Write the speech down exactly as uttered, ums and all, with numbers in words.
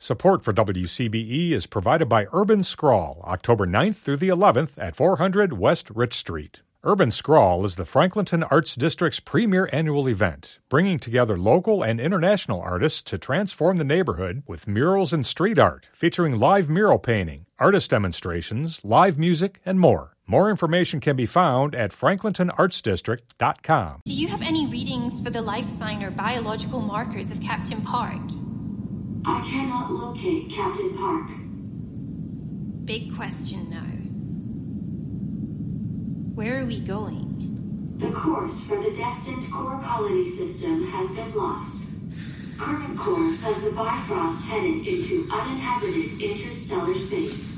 Support for W C B E is provided by Urban Scrawl, October ninth through the eleventh at four hundred West Rich Street. Urban Scrawl is the Franklinton Arts District's premier annual event, bringing together local and international artists to transform the neighborhood with murals and street art, featuring live mural painting, artist demonstrations, live music, and more. More information can be found at franklinton arts district dot com. Do you have any readings for the life sign or biological markers of Captain Park? I cannot locate Captain Park. Big question now. Where are we going? The course for the destined core colony system has been lost. Current course has the Bifrost headed into uninhabited interstellar space.